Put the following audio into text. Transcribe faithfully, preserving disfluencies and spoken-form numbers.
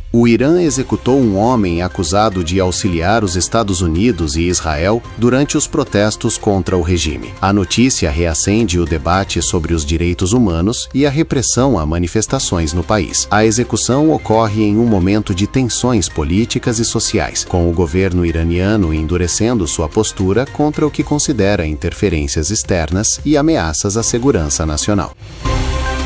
O Irã executou um homem acusado de auxiliar os Estados Unidos e Israel durante os protestos contra o regime. A notícia reacende o debate sobre os direitos humanos e a repressão a manifestações no país. A execução ocorre em um momento de tensões políticas e sociais, com o governo iraniano endurecendo sua postura contra o que considera interferências externas e ameaças à segurança nacional.